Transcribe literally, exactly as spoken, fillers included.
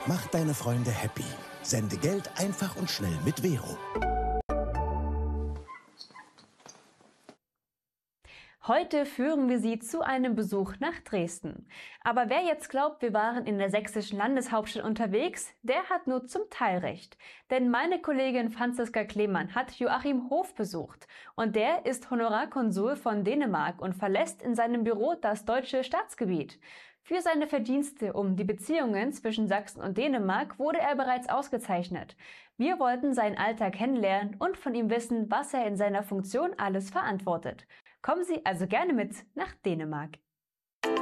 Mach deine Freunde happy. Sende Geld einfach und schnell mit Vero. Heute führen wir Sie zu einem Besuch nach Dresden. Aber wer jetzt glaubt, wir waren in der sächsischen Landeshauptstadt unterwegs, der hat nur zum Teil recht. Denn meine Kollegin Franziska Klemann hat Joachim Hof besucht. Und der ist Honorarkonsul von Dänemark und verlässt in seinem Büro das deutsche Staatsgebiet. Für seine Verdienste um die Beziehungen zwischen Sachsen und Dänemark wurde er bereits ausgezeichnet. Wir wollten seinen Alltag kennenlernen und von ihm wissen, was er in seiner Funktion alles verantwortet. Kommen Sie also gerne mit nach Dänemark.